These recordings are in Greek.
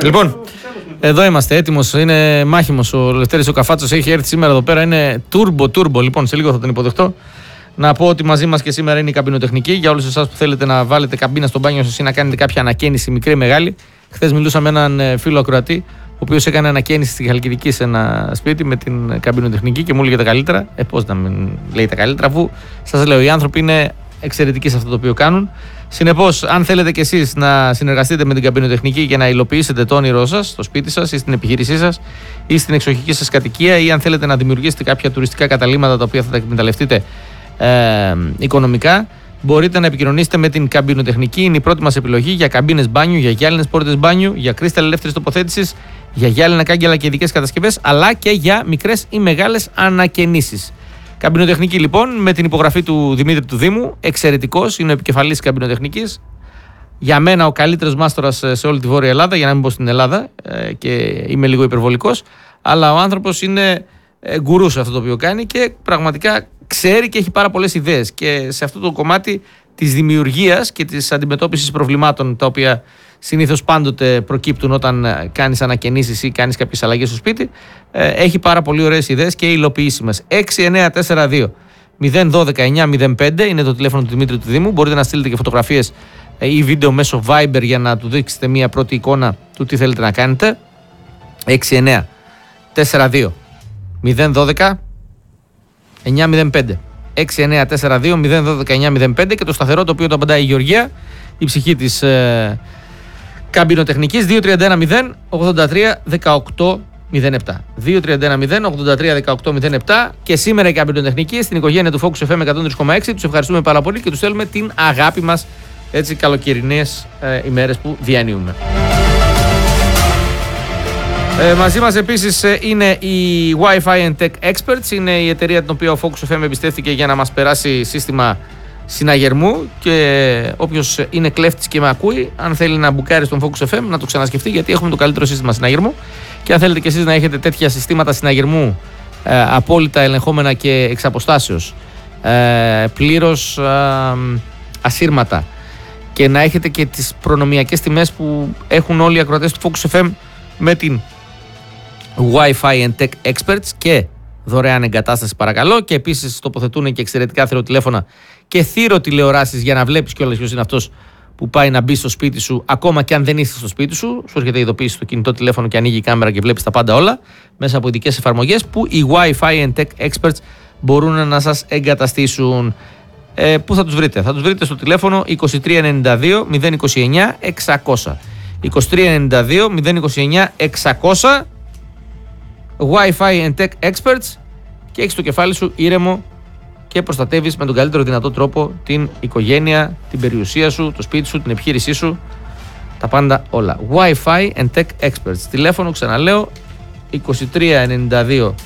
Λοιπόν, εδώ είμαστε, έτοιμος, είναι μάχημος ο Λευτέρης ο Καφάτσος, έχει έρθει σήμερα εδώ πέρα, είναι turbo, λοιπόν, σε λίγο θα τον υποδεχτώ. Να πω ότι μαζί μας και σήμερα είναι η καμπινοτεχνική, για όλους εσάς που θέλετε να βάλετε καμπίνα στο μπάνιο σας ή να κάνετε κάποια ανακαίνιση μικρή ή μεγάλη. Χθες μιλούσα με έναν φίλο ακροατή, ο οποίος έκανε ανακαίνιση στη Χαλκιδική σε ένα σπίτι με την καμπινοτεχνική και μου έλεγε τα καλύτερα. Πώς να μην λέει τα καλύτερα, αφού σας λέω, οι άνθρωποι είναι εξαιρετικοί σε αυτό το οποίο κάνουν. Συνεπώς, αν θέλετε κι εσείς να συνεργαστείτε με την καμπινοτεχνική για να υλοποιήσετε το όνειρό σας στο σπίτι σας ή στην επιχείρησή σας ή στην εξοχική σας κατοικία, ή αν θέλετε να δημιουργήσετε κάποια τουριστικά καταλύματα τα οποία θα τα εκμεταλλευτείτε οικονομικά, μπορείτε να επικοινωνήσετε με την καμπινοτεχνική. Είναι η πρώτη μας επιλογή για καμπίνες μπάνιου, για γυάλινες πόρτες μπάνιου, για κρίσταλ ελεύθερης τοποθέτησης, για γυάλινα κάγκελα και ειδικές κατασκευές, αλλά και για μικρές ή μεγάλες ανακαινήσεις. Καμπινοτεχνική λοιπόν, με την υπογραφή του Δημήτρη του Δήμου, εξαιρετικός, είναι ο επικεφαλής καμπινοτεχνικής. Για μένα ο καλύτερος μάστορας σε όλη τη Βόρεια Ελλάδα, για να μην πω στην Ελλάδα, και είμαι λίγο υπερβολικός, αλλά ο άνθρωπος είναι γκουρού σε αυτό το οποίο κάνει και πραγματικά ξέρει και έχει πάρα πολλές ιδέες. Και σε αυτό το κομμάτι της δημιουργίας και της αντιμετώπισης προβλημάτων, τα οποία συνήθως πάντοτε προκύπτουν όταν κάνεις ανακαινήσεις ή κάνεις κάποιες αλλαγές στο σπίτι, έχει πάρα πολύ ωραίες ιδέες και υλοποιήσιμες. 6942 012 905 είναι το τηλέφωνο του Δημήτρη του Δήμου. Μπορείτε να στείλετε και φωτογραφίες ή βίντεο μέσω Viber για να του δείξετε μια πρώτη εικόνα του τι θέλετε να κάνετε. 6942 012 905 6942 012 905 και το σταθερό το οποίο το απαντάει η Γεωργία, η ψυχή της καμπινοτεχνικής, 2310 83 18 07. 2310 83 18 07. Και σήμερα η καμπινοτεχνική στην οικογένεια του Focus FM 103,6. Τους ευχαριστούμε πάρα πολύ και τους θέλουμε την αγάπη μας, έτσι, καλοκαιρινές ημέρες που διανύουμε. Μαζί μας επίσης είναι η Wi-Fi and Tech Experts, είναι η εταιρεία την οποία ο Focus FM εμπιστεύτηκε για να μας περάσει σύστημα συναγερμού, και όποιος είναι κλέφτης και με ακούει, αν θέλει να μπουκάρει στον Focus FM να το ξανασκεφτεί, γιατί έχουμε το καλύτερο σύστημα συναγερμού. Και αν θέλετε και εσείς να έχετε τέτοια συστήματα συναγερμού απόλυτα ελεγχόμενα και εξ αποστάσεως, πλήρως ασύρματα, και να έχετε και τις προνομιακές τιμές που έχουν όλοι οι ακροατές του Focus FM με την Wi-Fi and Tech Experts και δωρεάν εγκατάσταση παρακαλώ, και επίσης τοποθετούν και εξαιρετικά θηροτηλέφωνα και θηροτηλεοράσεις για να βλέπεις κιόλας ποιος είναι αυτός που πάει να μπει στο σπίτι σου, ακόμα και αν δεν είσαι στο σπίτι σου. Σου έρχεται ειδοποίηση στο κινητό τηλέφωνο και ανοίγει η κάμερα και βλέπεις τα πάντα όλα μέσα από ειδικές εφαρμογές που οι Wi-Fi and Tech Experts μπορούν να σας εγκαταστήσουν. Πού θα τους βρείτε? Θα τους βρείτε στο τηλέφωνο 2392 029 600. 2392 029 600. Wi-Fi and Tech Experts, και έχεις το κεφάλι σου ήρεμο και προστατεύεις με τον καλύτερο δυνατό τρόπο την οικογένεια, την περιουσία σου, το σπίτι σου, την επιχείρησή σου, τα πάντα όλα. Wi-Fi and Tech Experts. Τηλέφωνο, ξαναλέω, 2392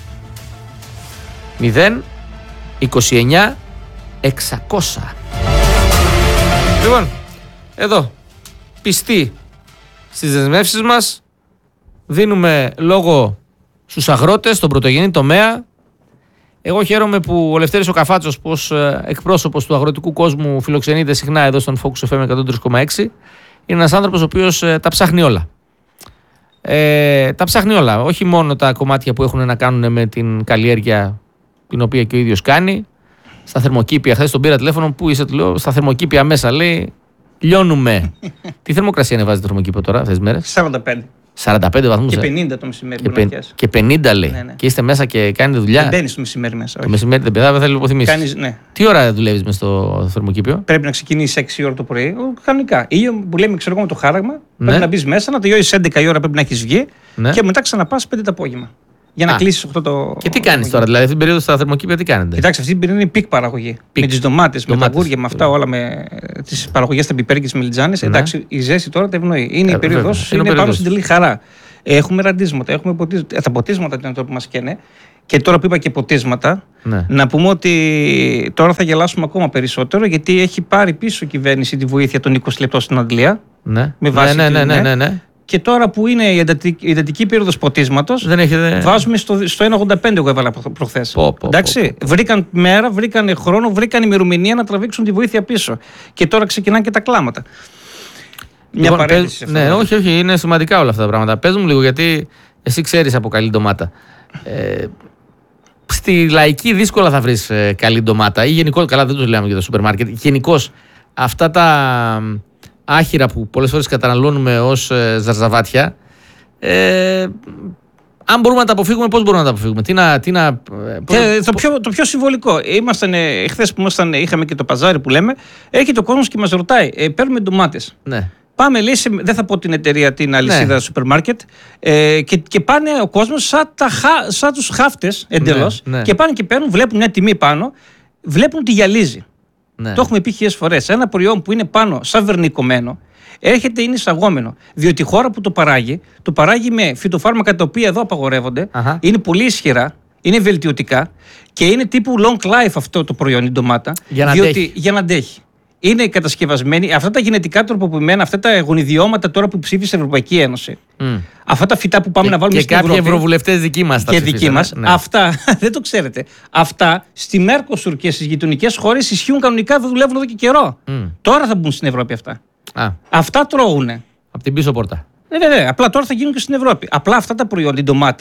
029 600. Λοιπόν, εδώ, πιστοί στις δεσμεύσεις μας, δίνουμε λόγο στους αγρότες, στον πρωτογενή τομέα. Εγώ χαίρομαι που ο Λευτέρης ο Καφάτσος, πως εκπρόσωπος του αγροτικού κόσμου, φιλοξενείται συχνά εδώ στον Focus FM 103,6. Είναι ένας άνθρωπος ο οποίος τα ψάχνει όλα. Τα ψάχνει όλα. Όχι μόνο τα κομμάτια που έχουν να κάνουν με την καλλιέργεια, την οποία και ο ίδιος κάνει. Στα θερμοκήπια, χθες τον πήρα τηλέφωνο, που είσαι, του λέω, στα θερμοκήπια μέσα, λέει, λιώνουμε. Τι θερμοκρασία ανεβάζει το θερμοκήπιο τώρα αυτές τις μέρες? 45 βαθμούς. Και 50 το μεσημέρι. Και 50 λέει. Ναι. Και είστε μέσα και κάνετε δουλειά. Δεν μπαίνεις το μεσημέρι μέσα. Το μεσημέρι δεν πετάει, δεν θα λιποθυμίσεις. Ναι. Τι ώρα δουλεύεις μες στο θερμοκήπιο? Πρέπει να ξεκινήσεις 6 ώρα το πρωί. Κανονικά. Ήλιο που λέμε, ξέρω εγώ, με το χάραγμα. Ναι. Πρέπει να μπεις μέσα, να τελειώσεις 11 η ώρα, πρέπει να έχεις βγει. Ναι. Και μετά ξαναπάς 5 το απόγευμα. Για να κλείσεις 8 το. Και τι κάνεις τώρα, δηλαδή, αυτή την περίοδο στα θερμοκήπια τι κάνετε? Κοιτάξτε, αυτή την περίοδο είναι πικ παραγωγή. Με τις ντομάτες, με τα γούρια, με αυτά όλα, με τις παραγωγές, τα πιπέρια και τις μελιτζάνες. Ναι. Εντάξει, η ζέστη τώρα τα ευνοεί. Είναι η περίοδος, είναι πάνω στην τελή χαρά. Έχουμε ραντίσματα, έχουμε ποτίσματα. Τα ποτίσματα είναι τώρα που μας καίνε. Και τώρα που είπα και ποτίσματα, ναι, να πούμε ότι τώρα θα γελάσουμε ακόμα περισσότερο, γιατί έχει πάρει πίσω η κυβέρνηση τη βοήθεια των 20 λεπτών στην Αγγλία. Ναι, με βάση ναι. Και τώρα που είναι η εντατική περίοδος ποτίσματος, βάζουμε στο 1,85 εγώ έβαλα προχθές. Εντάξει, βρήκαν μέρα, βρήκαν χρόνο, βρήκαν ημερομηνία να τραβήξουν τη βοήθεια πίσω. Και τώρα ξεκινάνε και τα κλάματα. Μια παρένθεση. Ναι, όχι, είναι σημαντικά όλα αυτά τα πράγματα. Πες μου λίγο, γιατί εσύ ξέρεις από καλή ντομάτα. Στη λαϊκή δύσκολα θα βρεις καλή ντομάτα ή γενικώς, καλά δεν τους λέμε για το σούπερ μάρκετ, γενικώς αυτά τα άχυρα που πολλές φορές καταναλώνουμε ως ζαρζαβάτια, αν μπορούμε να τα αποφύγουμε, πώς μπορούμε να τα αποφύγουμε? Το πιο συμβολικό, χθες που είχαμε και το παζάρι που λέμε, έρχεται ο κόσμος και μας ρωτάει, παίρνουμε ντομάτες. Ναι. Πάμε, λέει, δεν θα πω την εταιρεία, την αλυσίδα σούπερ μάρκετ, και πάνε ο κόσμος σαν τους χάφτες εντελώς, και πάνε και παίρνουν, βλέπουν μια τιμή πάνω, βλέπουν ότι γυαλίζει. Ναι. Το έχουμε πει 1000 φορές. Ένα προϊόν που είναι πάνω σαν βερνικωμένο, είναι εισαγόμενο. Διότι η χώρα που το παράγει με φυτοφάρμακα τα οποία εδώ απαγορεύονται, είναι πολύ ισχυρά, είναι βελτιωτικά και είναι τύπου long life αυτό το προϊόν, η ντομάτα, για να αντέχει. Είναι κατασκευασμένοι, αυτά τα γενετικά τροποποιημένα, αυτά τα γονιδιώματα τώρα που ψήφισε η Ευρωπαϊκή Ένωση. Αυτά τα φυτά που πάμε να βάλουμε στην Ευρώπη. Και κάποιοι ευρωβουλευτές δικοί μας τα ψήφισαν. Και δικοί μας. Ναι. Αυτά, δεν το ξέρετε. Αυτά στη Μέρκοσουρ και στις γειτονικές χώρες ισχύουν κανονικά, δεν δουλεύουν εδώ και καιρό. Τώρα θα μπουν στην Ευρώπη αυτά. Αυτά τρώγουνε. Από την πίσω πόρτα. Ναι. Απλά τώρα θα γίνουν και στην Ευρώπη. Απλά αυτά τα προϊόντα,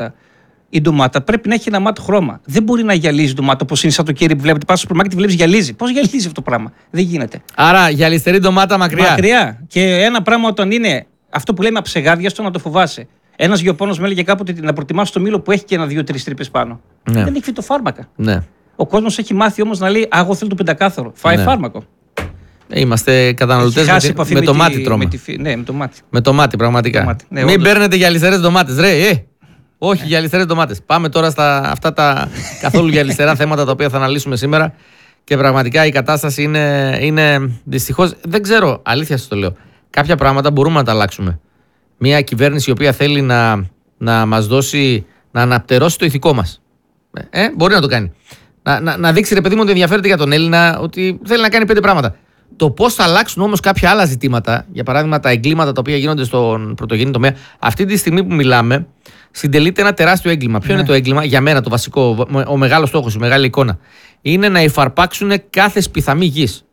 η ντομάτα πρέπει να έχει ένα μάτ χρώμα. Δεν μπορεί να γυαλίζει η ντομάτα όπως είναι σαν το κέρι που βλέπετε. Πας στο σούπερ μάρκετ, βλέπεις γυαλίζει. Πώς γυαλίζει αυτό το πράγμα? Δεν γίνεται. Άρα γυαλιστερή ντομάτα μακριά. Και ένα πράγμα όταν είναι αυτό που λέμε αψεγάδιαστο, να το φοβάσαι. Ένας γεωπόνος με έλεγε κάποτε να προτιμάς το μήλο που έχει και 1-2-3 τρύπες πάνω. Ναι. Δεν έχει φυτοφάρμακα. Ναι. Ο κόσμος έχει μάθει όμως να λέει, εγώ θέλω το πεντακάθαρο. Φάει φάρμακο. Είμαστε καταναλωτές με το μάτι τρώμε. Ναι, με το μάτι. Με το μάτι, πραγματικά. Μην παίρνετε γυαλιστερές ντομάτες, ρε. Όχι, γυαλιστερές ντομάτες. Πάμε τώρα στα αυτά τα καθόλου γυαλιστερά θέματα τα οποία θα αναλύσουμε σήμερα. Και πραγματικά η κατάσταση είναι δυστυχώς. Δεν ξέρω, αλήθεια σας το λέω. Κάποια πράγματα μπορούμε να τα αλλάξουμε. Μια κυβέρνηση η οποία θέλει να μας δώσει, να αναπτερώσει το ηθικό μας. Μπορεί να το κάνει. Να δείξει, ρε παιδί μου, ότι ενδιαφέρεται για τον Έλληνα, ότι θέλει να κάνει 5 πράγματα. Το πώς θα αλλάξουν όμως κάποια άλλα ζητήματα, για παράδειγμα τα εγκλήματα τα οποία γίνονται στον πρωτογενή τομέα, αυτή τη στιγμή που μιλάμε, συντελείται ένα τεράστιο έγκλημα. Ποιο είναι το έγκλημα? Για μένα το βασικό, ο μεγάλος στόχος, η μεγάλη εικόνα, είναι να υφαρπάξουν κάθε σπιθαμή γης.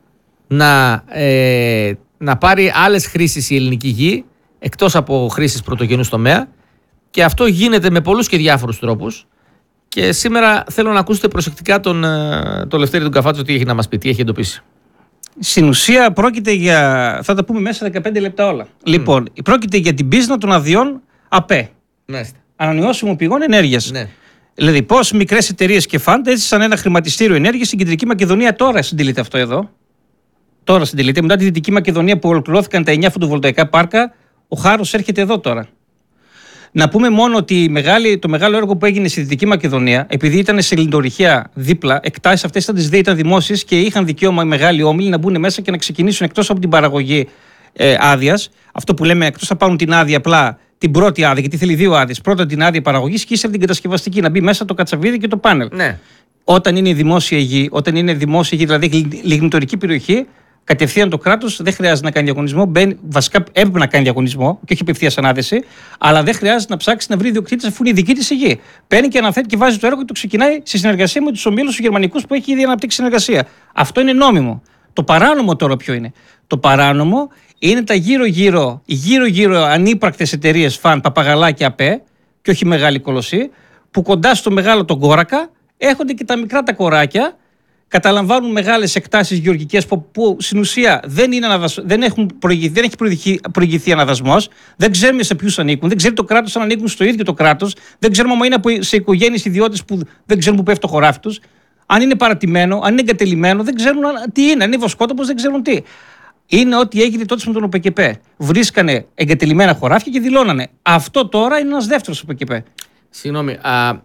Να πάρει άλλες χρήσεις η ελληνική γη, εκτός από χρήσεις πρωτογενούς τομέα, και αυτό γίνεται με πολλούς και διάφορους τρόπους. Και σήμερα θέλω να ακούσετε προσεκτικά τον Λευτέρη τον Καφάτσο, τι έχει να μας πει, τι έχει εντοπίσει. Στην ουσία πρόκειται για. Θα τα πούμε μέσα 15 λεπτά όλα. Λοιπόν, πρόκειται για την πίσνα των αδειών ΑΠΕ. Ανανεώσιμων πηγών ενέργειας. Ναι. Δηλαδή, πώς μικρές εταιρείες και φαντ έζησαν ένα χρηματιστήριο ενέργειας στην Κεντρική Μακεδονία. Τώρα συντελείται αυτό εδώ. Τώρα συντελείται. Μετά τη Δυτική Μακεδονία που ολοκληρώθηκαν τα 9 φωτοβολταϊκά πάρκα, ο χάρος έρχεται εδώ τώρα. Να πούμε μόνο ότι το μεγάλο έργο που έγινε στη Δυτική Μακεδονία, επειδή ήταν σε ελληνοτορυχεία δίπλα, εκτάσεις αυτές ήταν δημόσιες και είχαν δικαίωμα οι μεγάλοι όμιλοι να μπουν μέσα και να ξεκινήσουν εκτός από την παραγωγή άδειας. Αυτό που λέμε, εκτός να πάρουν την άδεια, απλά την πρώτη άδεια, γιατί θέλει 2 άδειες. Πρώτα την άδεια παραγωγής και ύστερα την κατασκευαστική, να μπει μέσα το κατσαβίδι και το πάνελ. Ναι. Όταν είναι δημόσια γη, δηλαδή λιγνητορική περιοχή, κατευθείαν το κράτος δεν χρειάζεται να κάνει διαγωνισμό. Βασικά έπρεπε να κάνει διαγωνισμό και όχι απευθείας ανάθεση, αλλά δεν χρειάζεται να ψάξει να βρει ιδιοκτήτες αφού είναι η δική της η γη. Παίρνει και αναθέτει και βάζει το έργο και το ξεκινάει σε συνεργασία με τους ομίλους του γερμανικούς που έχει ήδη αναπτύξει συνεργασία. Αυτό είναι νόμιμο. Το παράνομο τώρα ποιο είναι? Το παράνομο είναι τα γύρω-γύρω ανύπρακτες εταιρείες φαν, παπαγαλάκια ΑΠΕ, και όχι μεγάλη κολοσσή, που κοντά στο μεγάλο τον κόρακα έχονται και τα μικρά τα κοράκια. Καταλαμβάνουν μεγάλες εκτάσεις γεωργικές που στην ουσία δεν έχει προηγηθεί αναδασμός, δεν ξέρουμε σε ποιους ανήκουν, δεν ξέρει το κράτος αν ανήκουν στο ίδιο το κράτος, δεν ξέρουμε αν είναι σε οικογένειες ιδιώτες που δεν ξέρουν που πέφτει το χωράφι τους, αν είναι παρατημένο, αν είναι εγκατελειμμένο, δεν ξέρουν τι είναι, αν είναι βοσκότοπος, δεν ξέρουν τι. Είναι ό,τι έγινε τότε με τον ΟΠΕΚΕΠΕ. Βρίσκανε εγκατελειμμένα χωράφια και δηλώνανε. Αυτό τώρα είναι ένας δεύτερος ΟΠΕΚΕΠΕ. Συγγνώμη.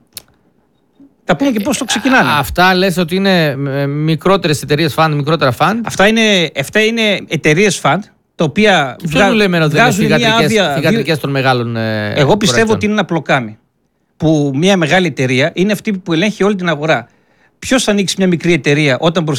Θα πούμε και πώς το ξεκινάνε. Αυτά λες ότι είναι μικρότερες εταιρείες φαντ, μικρότερα φαντ. Αυτά είναι εταιρείες φαντ, τα οποία βγάζουν μια άδεια. Θυγατρικές των μεγάλων. Εγώ πιστεύω ότι είναι ένα πλοκάμι. Που μια μεγάλη εταιρεία είναι αυτή που ελέγχει όλη την αγορά. Ποιος θα ανοίξει μια μικρή εταιρεία όταν